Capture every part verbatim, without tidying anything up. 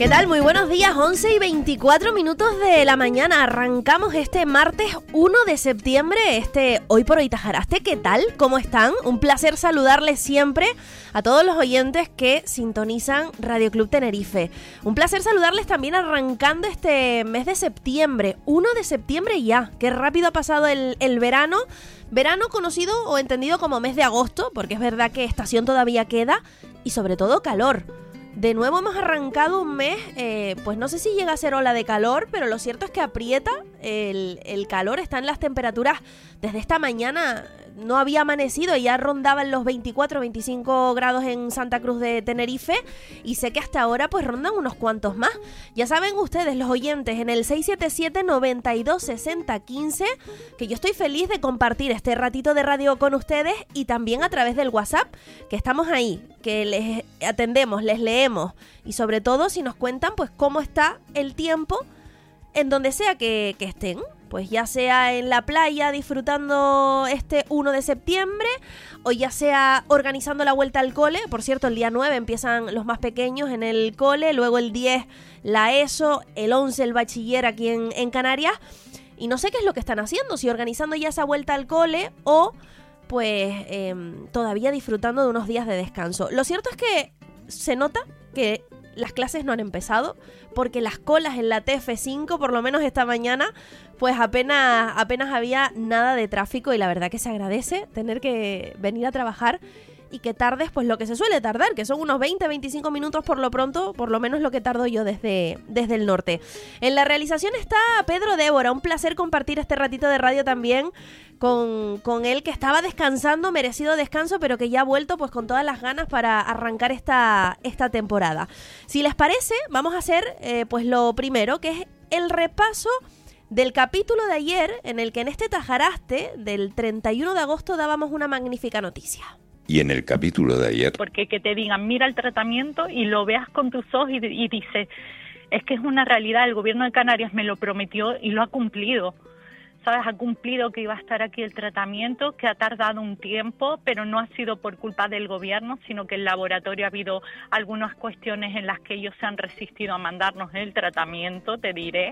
¿Qué tal? Muy buenos días, once y veinticuatro minutos de la mañana. Arrancamos este martes uno de septiembre, este Hoy por Hoy Tajaraste. ¿Qué tal? ¿Cómo están? Un placer saludarles siempre a todos los oyentes que sintonizan Radio Club Tenerife. Un placer saludarles también arrancando este mes de septiembre, uno de septiembre ya. Qué rápido ha pasado el, el verano. Verano conocido o entendido como mes de agosto, porque es verdad que estación todavía queda, y sobre todo calor. De nuevo hemos arrancado un mes, eh, pues no sé si llega a ser ola de calor, pero lo cierto es que aprieta el, el calor. Están las temperaturas desde esta mañana, no había amanecido y ya rondaban los veinticuatro, veinticinco grados en Santa Cruz de Tenerife, y sé que hasta ahora pues rondan unos cuantos más. Ya saben ustedes, los oyentes, en el seis siete siete, noventa y dos, sesenta, quince, que yo estoy feliz de compartir este ratito de radio con ustedes, y también a través del WhatsApp, que estamos ahí, que les atendemos, les leemos, y sobre todo si nos cuentan pues cómo está el tiempo en donde sea que, que estén, pues ya sea en la playa disfrutando este uno de septiembre, o ya sea organizando la vuelta al cole. Por cierto, el día nueve empiezan los más pequeños en el cole, luego el diez la ESO, el once el bachiller aquí en, en Canarias, y no sé qué es lo que están haciendo, si organizando ya esa vuelta al cole o pues eh, todavía disfrutando de unos días de descanso. Lo cierto es que se nota que las clases no han empezado, porque las colas en la T F cinco, por lo menos esta mañana, pues apenas, apenas había nada de tráfico, y la verdad que se agradece tener que venir a trabajar y que tardes pues lo que se suele tardar, que son unos veinte a veinticinco minutos por lo pronto, por lo menos lo que tardo yo desde, desde el norte. En la realización está Pedro Débora, un placer compartir este ratito de radio también con, con él, que estaba descansando, merecido descanso, pero que ya ha vuelto pues con todas las ganas para arrancar esta, esta temporada. Si les parece, vamos a hacer eh, pues lo primero, que es el repaso del capítulo de ayer, en el que en este Tajaraste del treinta y uno de agosto dábamos una magnífica noticia. Y en el capítulo de ayer... Porque que te digan, mira el tratamiento y lo veas con tus ojos y, y dices, es que es una realidad, el gobierno de Canarias me lo prometió y lo ha cumplido. ¿Sabes? Ha cumplido que iba a estar aquí el tratamiento, que ha tardado un tiempo, pero no ha sido por culpa del gobierno, sino que el laboratorio ha habido algunas cuestiones en las que ellos se han resistido a mandarnos el tratamiento, te diré.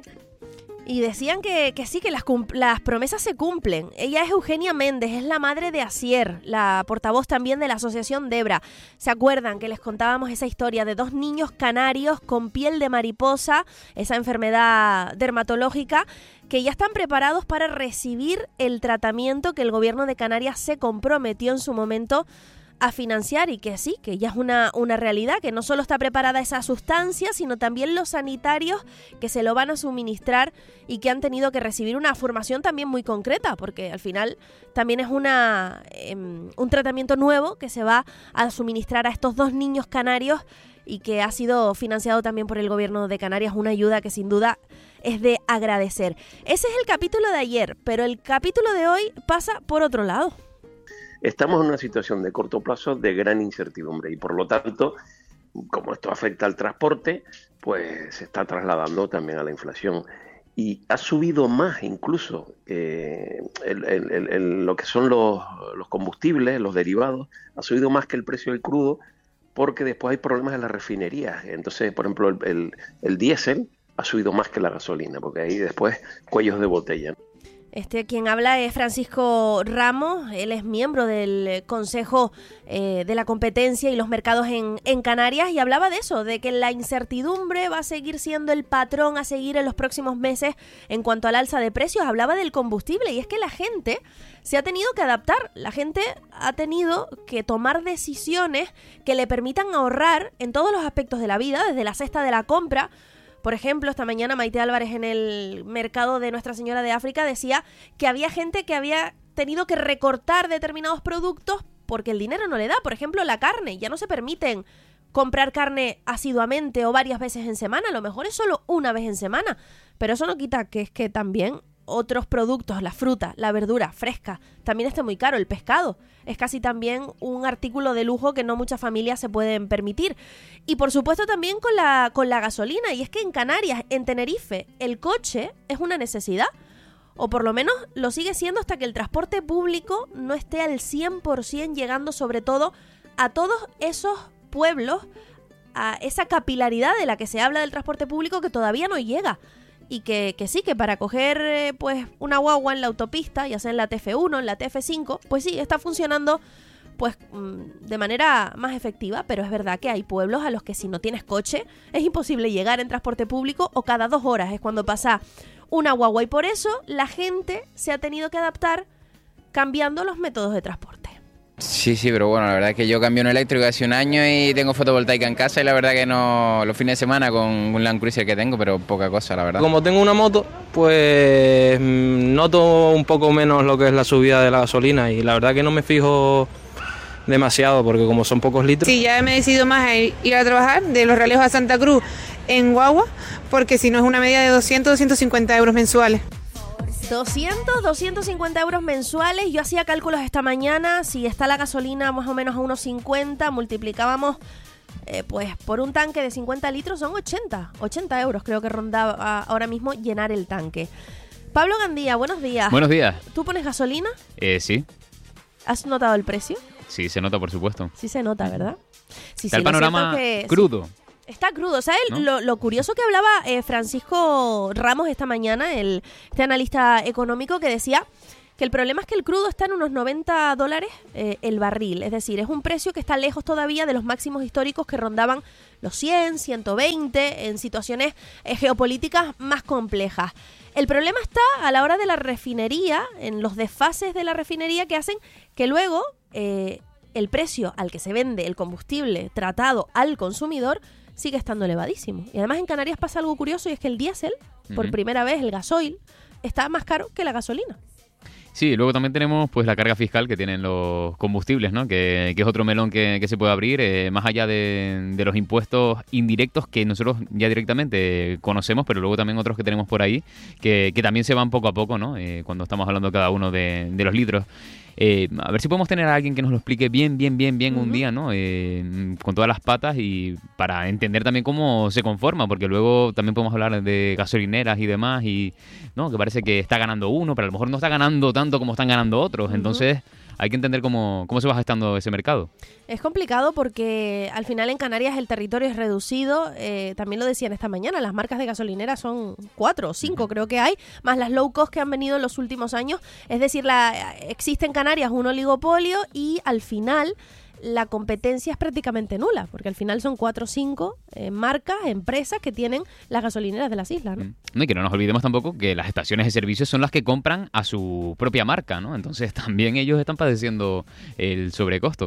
Y decían que, que sí, que las, las promesas se cumplen. Ella es Eugenia Méndez, es la madre de Asier, la portavoz también de la Asociación Debra. ¿Se acuerdan que les contábamos esa historia de dos niños canarios con piel de mariposa, esa enfermedad dermatológica, que ya están preparados para recibir el tratamiento que el gobierno de Canarias se comprometió en su momento a financiar, y que sí, que ya es una, una realidad, que no solo está preparada esa sustancia, sino también los sanitarios que se lo van a suministrar y que han tenido que recibir una formación también muy concreta, porque al final también es una eh, un tratamiento nuevo que se va a suministrar a estos dos niños canarios y que ha sido financiado también por el gobierno de Canarias, una ayuda que sin duda es de agradecer. Ese es el capítulo de ayer, pero el capítulo de hoy pasa por otro lado. Estamos en una situación de corto plazo de gran incertidumbre, y por lo tanto, como esto afecta al transporte, pues se está trasladando también a la inflación. Y ha subido más incluso eh, el, el, el, el, lo que son los, los combustibles, los derivados, ha subido más que el precio del crudo, porque después hay problemas en las refinerías. Entonces, por ejemplo, el, el, el diésel ha subido más que la gasolina, porque ahí después cuellos de botella. Este, quien habla es Francisco Ramos, él es miembro del Consejo eh, de la Competencia y los Mercados en, en Canarias, y hablaba de eso, de que la incertidumbre va a seguir siendo el patrón a seguir en los próximos meses en cuanto al alza de precios. Hablaba del combustible, y es que la gente se ha tenido que adaptar, la gente ha tenido que tomar decisiones que le permitan ahorrar en todos los aspectos de la vida, desde la cesta de la compra. Por ejemplo, esta mañana Maite Álvarez en el mercado de Nuestra Señora de África decía que había gente que había tenido que recortar determinados productos porque el dinero no le da. Por ejemplo, la carne. Ya no se permiten comprar carne asiduamente o varias veces en semana. A lo mejor es solo una vez en semana. Pero eso no quita que es que también otros productos, la fruta, la verdura fresca, también está muy caro. El pescado es casi también un artículo de lujo que no muchas familias se pueden permitir. Y por supuesto también con la, con la gasolina. Y es que en Canarias, en Tenerife, el coche es una necesidad. O por lo menos lo sigue siendo hasta que el transporte público no esté al cien por ciento, llegando sobre todo a todos esos pueblos a esa capilaridad de la que se habla del transporte público que todavía no llega. Y que, que sí, que para coger eh, pues una guagua en la autopista, ya sea en la T F uno, en la T F cinco, pues sí, está funcionando pues de manera más efectiva, pero es verdad que hay pueblos a los que si no tienes coche es imposible llegar en transporte público, o cada dos horas es cuando pasa una guagua, y por eso la gente se ha tenido que adaptar cambiando los métodos de transporte. Sí, sí, pero bueno, la verdad es que yo cambié un eléctrico hace un año y tengo fotovoltaica en casa, y la verdad que no, los fines de semana con un Land Cruiser que tengo, pero poca cosa, la verdad. Como tengo una moto, pues noto un poco menos lo que es la subida de la gasolina, y la verdad que no me fijo demasiado porque como son pocos litros. Sí, ya me he decidido más a ir, ir a trabajar de Los Realejos a Santa Cruz en guagua, porque si no es una media de doscientos, doscientos cincuenta euros mensuales. doscientos, doscientos cincuenta euros mensuales. Yo hacía cálculos esta mañana. Si está la gasolina más o menos a unos cincuenta, multiplicábamos eh, pues por un tanque de cincuenta litros, son ochenta euros. Creo que rondaba ahora mismo llenar el tanque. Pablo Gandía, buenos días. Buenos días. ¿Tú pones gasolina? Eh, sí. ¿Has notado el precio? Sí, se nota, por supuesto. Sí se nota, ¿verdad? Sí, está sí, el panorama que, crudo. Sí. Está crudo, ¿sabes? ¿No? Lo, lo curioso que hablaba eh, Francisco Ramos esta mañana, el, este analista económico, que decía que el problema es que el crudo está en unos noventa dólares eh, el barril. Es decir, es un precio que está lejos todavía de los máximos históricos que rondaban los cien, ciento veinte en situaciones eh, geopolíticas más complejas. El problema está a la hora de la refinería, en los desfases de la refinería que hacen que luego eh, el precio al que se vende el combustible tratado al consumidor sigue estando elevadísimo. Y además en Canarias pasa algo curioso, y es que el diésel, uh-huh. por primera vez el gasoil, está más caro que la gasolina. Sí, luego también tenemos pues la carga fiscal que tienen los combustibles, ¿no? Que, que es otro melón que, que se puede abrir, eh, más allá de, de los impuestos indirectos que nosotros ya directamente conocemos, pero luego también otros que tenemos por ahí, que, que también se van poco a poco, ¿no? Eh, cuando estamos hablando cada uno de, de los litros. Eh, a ver si podemos tener a alguien que nos lo explique bien, bien, bien, bien uh-huh. un día, ¿no? Eh, con todas las patas, y para entender también cómo se conforma, porque luego también podemos hablar de gasolineras y demás, y no, que parece que está ganando uno, pero a lo mejor no está ganando tanto como están ganando otros. Uh-huh. Entonces hay que entender cómo, cómo se va gestando ese mercado. Es complicado porque al final en Canarias el territorio es reducido, eh, también lo decían esta mañana, las marcas de gasolineras son cuatro o cinco, uh-huh. creo que hay, más las low cost que han venido en los últimos años. Es decir, la, existe en Canarias un oligopolio, y al final la competencia es prácticamente nula, porque al final son cuatro o cinco eh, marcas, empresas que tienen las gasolineras de las islas, ¿no? No, y que no nos olvidemos tampoco que las estaciones de servicio son las que compran a su propia marca, ¿no? Entonces también ellos están padeciendo el sobrecosto.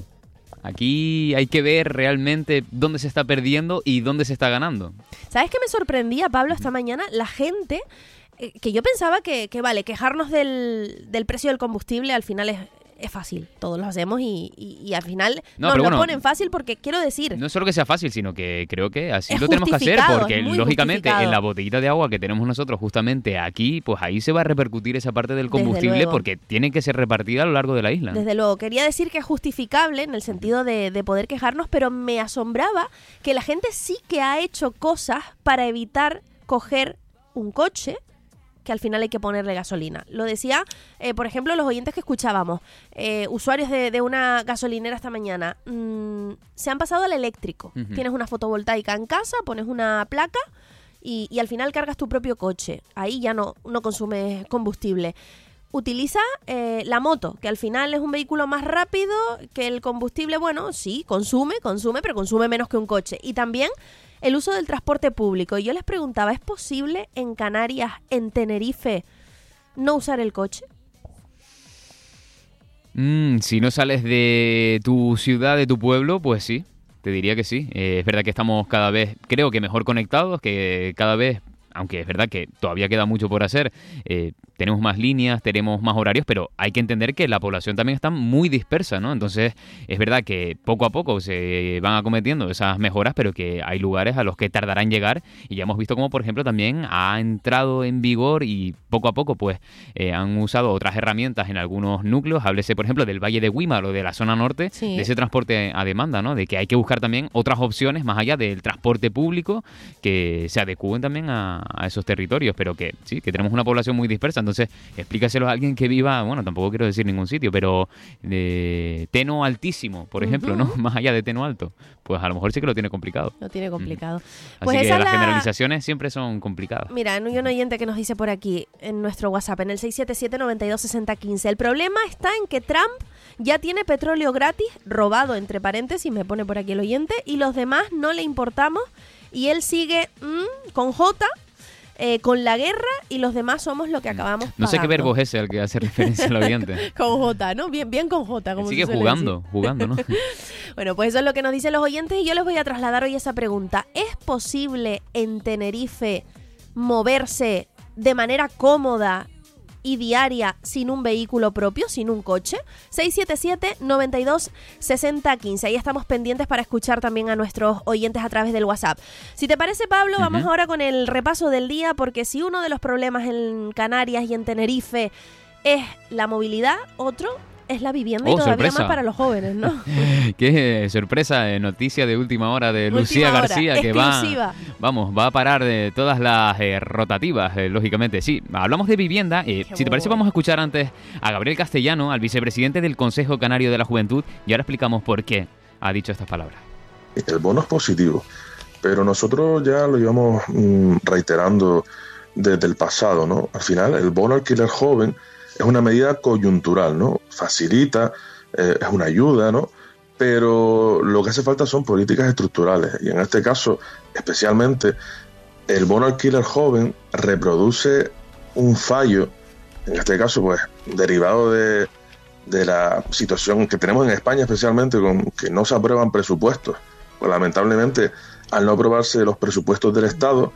Aquí hay que ver realmente dónde se está perdiendo y dónde se está ganando. ¿Sabes qué me sorprendía, Pablo, esta mañana? La gente, eh, que yo pensaba que, que vale, quejarnos del, del precio del combustible al final es... es fácil, todos lo hacemos y, y, y al final no, nos lo bueno, ponen fácil, porque quiero decir... No es solo que sea fácil, sino que creo que así es lo tenemos que hacer, porque lógicamente justificado. En la botellita de agua que tenemos nosotros justamente aquí, pues ahí se va a repercutir esa parte del combustible, porque tiene que ser repartida a lo largo de la isla. Desde luego, quería decir que es justificable en el sentido de, de poder quejarnos, pero me asombraba que la gente sí que ha hecho cosas para evitar coger un coche que al final hay que ponerle gasolina. Lo decía, eh, por ejemplo, los oyentes que escuchábamos, eh, usuarios de, de una gasolinera esta mañana, mmm, se han pasado al eléctrico. Uh-huh. Tienes una fotovoltaica en casa, pones una placa y, y al final cargas tu propio coche. Ahí ya no, no consumes combustible. Utiliza eh, la moto, que al final es un vehículo más rápido, que el combustible, bueno, sí, consume, consume, pero consume menos que un coche. Y también el uso del transporte público. Y yo les preguntaba, ¿es posible en Canarias, en Tenerife, no usar el coche? Mm, si no sales de tu ciudad, de tu pueblo, pues sí, te diría que sí. Eh, es verdad que estamos cada vez, creo que mejor conectados, que cada vez... Aunque es verdad que todavía queda mucho por hacer, eh, tenemos más líneas, tenemos más horarios, pero hay que entender que la población también está muy dispersa, ¿no? Entonces, es verdad que poco a poco se van acometiendo esas mejoras, pero que hay lugares a los que tardarán en llegar, y ya hemos visto como, por ejemplo, también ha entrado en vigor y poco a poco, pues, eh, han usado otras herramientas en algunos núcleos. Háblese, por ejemplo, del Valle de Güímar o de la zona norte, sí. de ese transporte a demanda, ¿no? De que hay que buscar también otras opciones más allá del transporte público que se adecúen también a a esos territorios, pero que sí, que tenemos una población muy dispersa. Entonces, explícaselo a alguien que viva, bueno, tampoco quiero decir ningún sitio, pero de Teno altísimo, por ejemplo, uh-huh. ¿no? Más allá de Teno alto, pues a lo mejor sí que lo tiene complicado. Lo tiene complicado. Mm. Pues Así que esa las la... generalizaciones siempre son complicadas. Mira, hay un oyente que nos dice por aquí, en nuestro WhatsApp, en el seis siete siete, nueve dos, seis cero uno cinco. El problema está en que Trump ya tiene petróleo gratis, robado entre paréntesis, me pone por aquí el oyente, y los demás no le importamos, y él sigue mmm, con J, eh, con la guerra, y los demás somos lo que acabamos pagando. No sé qué verbo es ese al que hace referencia el oyente. Con J, ¿no? Bien, bien con J, como sigue se suele jugando, decir. jugando, ¿no? Bueno, pues eso es lo que nos dicen los oyentes, y yo les voy a trasladar hoy esa pregunta. ¿Es posible en Tenerife moverse de manera cómoda y diaria sin un vehículo propio, sin un coche? seis siete siete, nueve dos, seis cero uno cinco. Ahí estamos pendientes para escuchar también a nuestros oyentes a través del WhatsApp. Si te parece, Pablo, uh-huh. vamos ahora con el repaso del día, porque si uno de los problemas en Canarias y en Tenerife es la movilidad, otro es la vivienda, oh, y todavía sorpresa. más para los jóvenes, ¿no? Qué sorpresa, eh, noticia de última hora de Última Lucía hora, García, que exclusiva. va, vamos, va a parar de todas las eh, rotativas, eh, lógicamente. Sí, hablamos de vivienda. Eh, si te parece, vamos a escuchar antes a Gabriel Castellano, al vicepresidente del Consejo Canario de la Juventud, y ahora explicamos por qué ha dicho estas palabras. El bono es positivo, pero nosotros ya lo llevamos mmm, reiterando desde el pasado, ¿no? Al final, el bono alquiler joven es una medida coyuntural, ¿no? Facilita, eh, es una ayuda, ¿no? Pero lo que hace falta son políticas estructurales, y en este caso, especialmente, el bono alquiler joven reproduce un fallo, en este caso, pues, derivado de, de la situación que tenemos en España, especialmente, con que no se aprueban presupuestos. Pues, lamentablemente, al no aprobarse los presupuestos del Estado,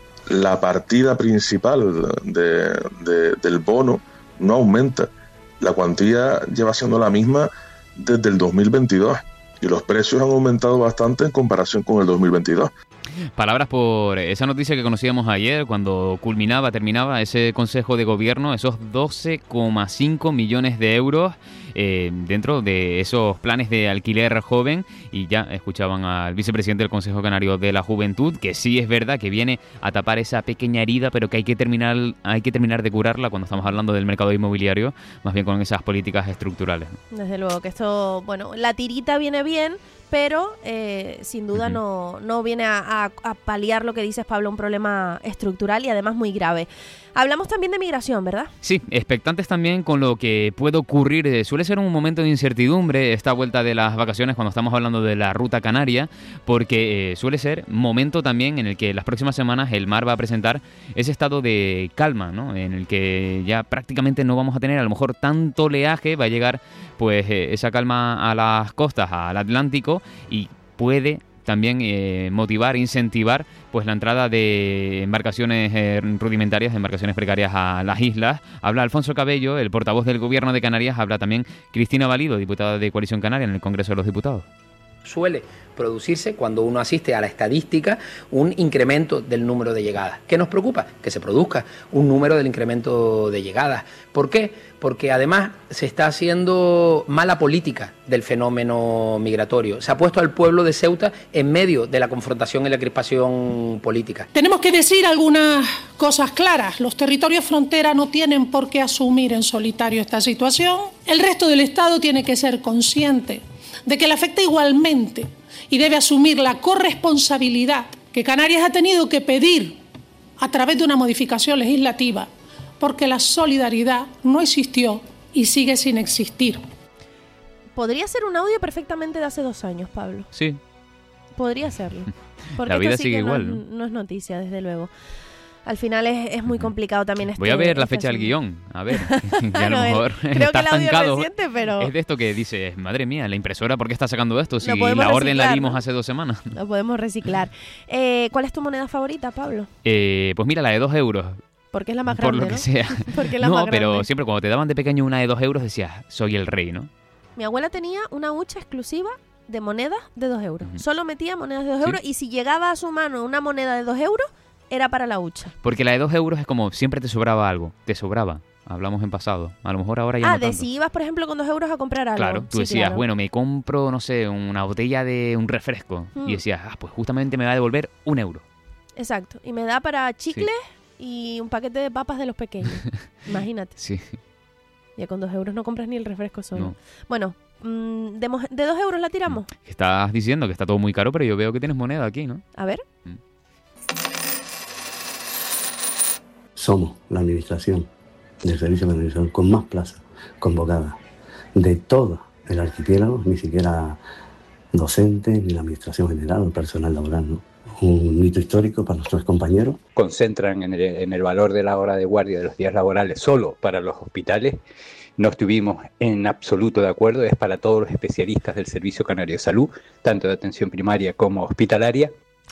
la partida principal de, de, del bono no aumenta. La cuantía lleva siendo la misma desde el dos mil veintidós, y los precios han aumentado bastante en comparación con el dos mil veintidós. Palabras por esa noticia que conocíamos ayer, cuando culminaba, terminaba ese Consejo de Gobierno, esos doce coma cinco millones de euros eh, dentro de esos planes de alquiler joven, y ya escuchaban al vicepresidente del Consejo Canario de la Juventud, que sí es verdad que viene a tapar esa pequeña herida, pero que hay que terminar, hay que terminar de curarla cuando estamos hablando del mercado inmobiliario, más bien con esas políticas estructurales. Desde luego que esto, bueno, la tirita viene bien, pero eh, sin duda uh-huh. no, no viene a, a, a paliar lo que dices, Pablo, un problema estructural y además muy grave. Hablamos también de migración, ¿verdad? Sí, expectantes también con lo que puede ocurrir. Eh, suele ser un momento de incertidumbre esta vuelta de las vacaciones cuando estamos hablando de la ruta canaria, porque eh, suele ser momento también en el que las próximas semanas el mar va a presentar ese estado de calma, ¿no? En el que ya prácticamente no vamos a tener a lo mejor tanto oleaje, va a llegar pues eh, esa calma a las costas, al Atlántico, y puede también eh, motivar, incentivar pues la entrada de embarcaciones eh, rudimentarias, de embarcaciones precarias a las islas. Habla Alfonso Cabello, el portavoz del Gobierno de Canarias, habla también Cristina Valido, diputada de Coalición Canaria en el Congreso de los Diputados. Suele producirse, cuando uno asiste a la estadística, un incremento del número de llegadas. ¿Qué nos preocupa? Que se produzca un número del incremento de llegadas. ¿Por qué? Porque además se está haciendo mala política del fenómeno migratorio. Se ha puesto al pueblo de Ceuta en medio de la confrontación y la crispación política. Tenemos que decir algunas cosas claras. Los territorios frontera no tienen por qué asumir en solitario esta situación. El resto del Estado tiene que ser consciente de que le afecta igualmente y debe asumir la corresponsabilidad que Canarias ha tenido que pedir a través de una modificación legislativa, porque la solidaridad no existió y sigue sin existir. Podría ser un audio perfectamente de hace dos años, Pablo. Sí. Podría serlo. Porque la vida esto sí sigue que igual. No, no es noticia, desde luego. Al final es, es muy complicado también este... Voy a ver la este fecha del guión, a ver, que a lo no, mejor creo está que el audio estancado. Es reciente, pero... Es de esto que dices, madre mía, la impresora, ¿por qué está sacando esto? Si Lo la podemos orden la reciclar, dimos ¿no? hace dos semanas. Lo podemos reciclar. Eh, ¿Cuál es tu moneda favorita, Pablo? Eh, pues mira, la de dos euros. Porque es la más Por grande, lo que ¿no? sea. Porque es la no, más pero grande. siempre cuando te daban de pequeño una de dos euros decías, soy el rey, ¿no? Mi abuela tenía una hucha exclusiva de monedas de dos euros. Uh-huh. Solo metía monedas de dos ¿Sí? euros, y si llegaba a su mano una moneda de dos euros, era para la hucha. Porque la de dos euros es como siempre te sobraba algo, te sobraba. Hablamos en pasado. A lo mejor ahora ya ah, no de tanto. si ibas, por ejemplo, con dos euros a comprar algo. Claro, tú sí, decías, claro. bueno, me compro, no sé, una botella de un refresco. Hmm. Y decías, ah, pues justamente me va a devolver un euro. Exacto. Y me da para chicles sí. y un paquete de papas de los pequeños. Imagínate. Sí. Ya con dos euros no compras ni el refresco solo. No. Bueno, mmm, de, mo- de dos euros la tiramos. Estás diciendo que está todo muy caro, pero yo veo que tienes moneda aquí, ¿no? A ver. Mm. Somos la administración del servicio de administración con más plazas convocadas de todo el archipiélago, ni siquiera docentes, ni la administración general o el personal laboral, ¿no? Un hito histórico para nuestros compañeros. Concentran en el, en el valor de la hora de guardia de los días laborales solo para los hospitales. No estuvimos en absoluto de acuerdo, es para todos los especialistas del Servicio Canario de Salud, tanto de atención primaria como hospitalaria.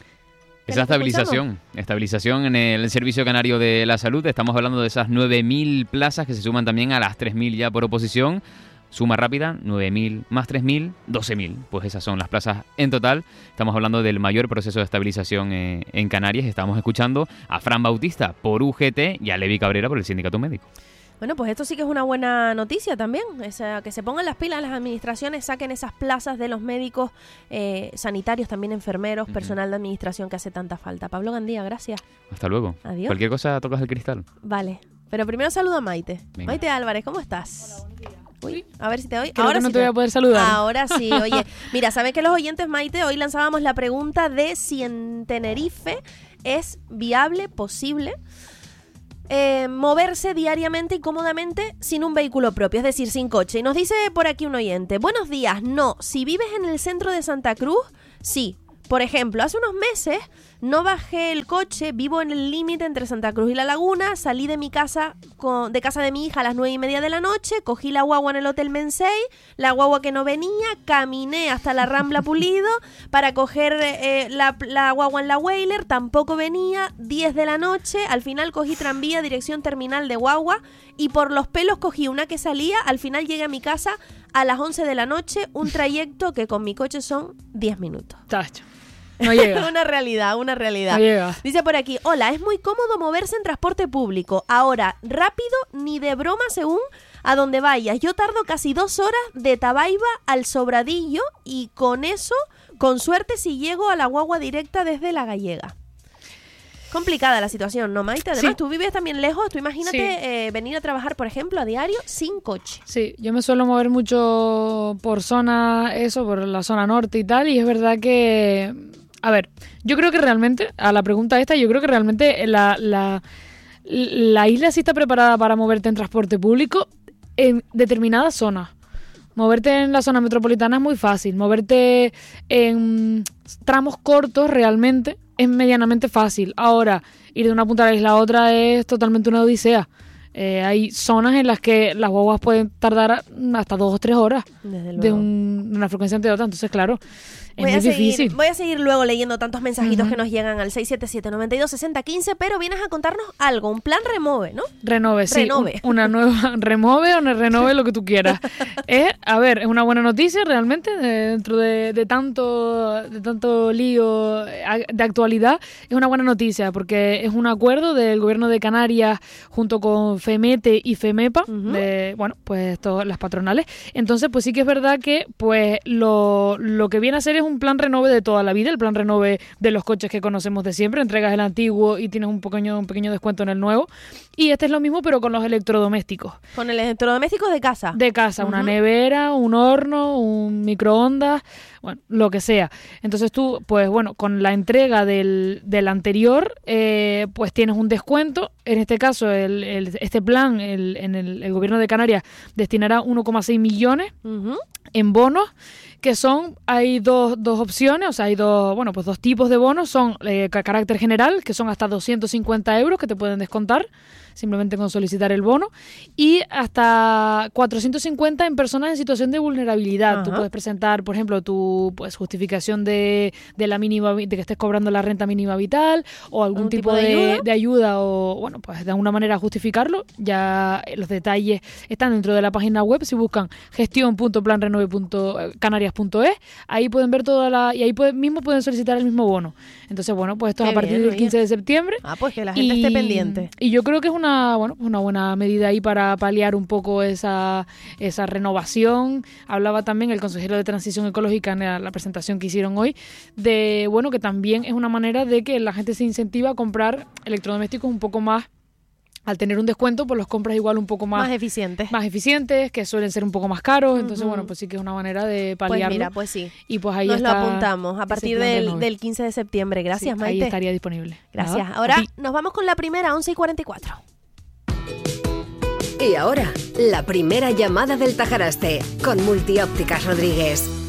Esa estabilización, estabilización en el Servicio Canario de la Salud. Estamos hablando de esas nueve mil plazas que se suman también a las tres mil ya por oposición. Suma rápida, nueve mil más tres mil, doce mil. Pues esas son las plazas en total. Estamos hablando del mayor proceso de estabilización eh, en Canarias. Estamos escuchando a Fran Bautista por U G T y a Levi Cabrera por el Sindicato Médico. Bueno, pues esto sí que es una buena noticia también, esa, que se pongan las pilas las administraciones, saquen esas plazas de los médicos, eh, sanitarios, también enfermeros, uh-huh. personal de administración que hace tanta falta. Pablo Gandía, gracias. Hasta luego. Adiós. Cualquier cosa tocas el cristal. Vale, pero primero saludo a Maite. Venga. Maite Álvarez, ¿cómo estás? Hola, buenos días. Uy, a ver si te oí. Creo Ahora que no sí te voy a poder saludar. Ahora sí, oye. Mira, ¿sabes que los oyentes, Maite? Hoy lanzábamos la pregunta de si en Tenerife es viable, posible, Eh, moverse diariamente y cómodamente sin un vehículo propio, es decir, sin coche. Y nos dice por aquí un oyente, buenos días, no, si vives en el centro de Santa Cruz, sí. Por ejemplo, hace unos meses no bajé el coche, vivo en el límite entre Santa Cruz y La Laguna, salí de mi casa, con, de casa de mi hija a las nueve y media de la noche, cogí la guagua en el Hotel Mensei, la guagua que no venía, caminé hasta la Rambla Pulido para coger eh, la, la guagua en la Weyler, tampoco venía, diez de la noche, al final cogí tranvía, dirección terminal de guagua, y por los pelos cogí una que salía, al final llegué a mi casa a las once de la noche, un trayecto que con mi coche son diez minutos. Tacho. No llega. Una realidad, una realidad. No llega. Dice por aquí, hola, es muy cómodo moverse en transporte público. Ahora, rápido ni de broma según a donde vayas. Yo tardo casi dos horas de Tabaiba al Sobradillo y con eso, con suerte, si llego a la guagua directa desde La Gallega. Complicada la situación, ¿no, Maite? Además, sí. Tú vives también lejos. Tú imagínate sí. eh, venir a trabajar, por ejemplo, a diario sin coche. Sí, yo me suelo mover mucho por zona, eso, por la zona norte y tal, y es verdad que... A ver, yo creo que realmente, a la pregunta esta, yo creo que realmente la, la, la isla sí está preparada para moverte en transporte público en determinadas zonas. Moverte en la zona metropolitana es muy fácil. Moverte en tramos cortos realmente es medianamente fácil. Ahora, ir de una punta de la isla a otra es totalmente una odisea. Eh, hay zonas en las que las guaguas pueden tardar hasta dos o tres horas de un, una frecuencia ante otra. Entonces, claro, es voy muy a seguir, difícil. Voy a seguir luego leyendo tantos mensajitos uh-huh. que nos llegan al seis siete siete, nueve dos, seis cero uno cinco, pero vienes a contarnos algo, un plan Renove, ¿no? Renove, sí. Renove. Un, una nueva Renove o una Renove, lo que tú quieras. Es, a ver, es una buena noticia realmente, de, dentro de, de tanto de tanto lío de actualidad, es una buena noticia porque es un acuerdo del Gobierno de Canarias junto con FEMETE y FEMEPA, uh-huh. de, bueno, pues todas las patronales. Entonces, pues sí que es verdad que pues lo, lo que viene a ser es un plan Renove de toda la vida, el plan Renove de los coches que conocemos de siempre, entregas el antiguo y tienes un pequeño, un pequeño descuento en el nuevo. Y este es lo mismo, pero con los electrodomésticos. Con el electrodomésticos de casa. De casa, uh-huh. una nevera, un horno, un microondas, bueno, lo que sea. Entonces tú, pues bueno, con la entrega del, del anterior, eh, pues tienes un descuento. En este caso, el, el, este plan, el, en el, el Gobierno de Canarias destinará uno coma seis millones uh-huh. en bonos, que son, hay dos, dos opciones, o sea, hay dos, bueno, pues dos tipos de bonos, son eh, carácter general, que son hasta doscientos cincuenta euros que te pueden descontar, simplemente con solicitar el bono, y hasta cuatrocientos cincuenta en personas en situación de vulnerabilidad. Ajá. Tú puedes presentar, por ejemplo, tu pues justificación de, de la mínima, de que estés cobrando la renta mínima vital, o algún tipo, tipo de, de, ayuda? de ayuda, o bueno, pues de alguna manera justificarlo. Ya los detalles están dentro de la página web, si buscan gestión punto plan renove punto canarias punto es, ahí pueden ver toda la, y ahí pueden, mismo pueden solicitar el mismo bono. Entonces, bueno, pues esto es a partir bien, del quince de septiembre. Ah, pues que la gente y, esté pendiente. Y yo creo que es una, bueno, una buena medida ahí para paliar un poco esa, esa renovación. Hablaba también el consejero de Transición Ecológica, manera la presentación que hicieron hoy, de bueno, que también es una manera de que la gente se incentiva a comprar electrodomésticos un poco más, al tener un descuento, pues los compras igual un poco más... Más eficientes. Más eficientes, que suelen ser un poco más caros. Entonces, Ujú. bueno, pues sí que es una manera de paliarlo. Pues mira, pues sí. Y pues ahí Nos está lo apuntamos a partir ese plan del, Renove. del quince de septiembre. Gracias, Sí, Maite. ahí estaría disponible. Gracias. Nada, Ahora a ti. nos vamos con la primera, once y cuarenta y cuatro. Y ahora, la primera llamada del Tajaraste, con Multiópticas Rodríguez.